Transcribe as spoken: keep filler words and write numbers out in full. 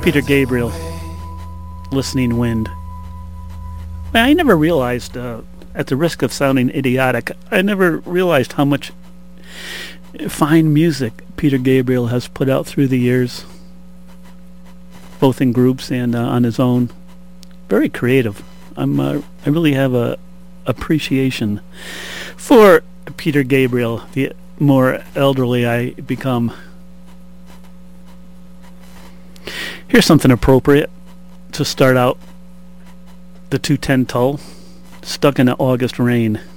Peter Gabriel, Listening Wind. Man, I never realized, uh, at the risk of sounding idiotic, I never realized how much fine music Peter Gabriel has put out through the years, both in groups and uh, on his own. Very creative. I'm, uh, I really have a appreciation for Peter Gabriel. The more elderly I become. Here's something appropriate to start out the two ten Tull, Stuck in the August Rain.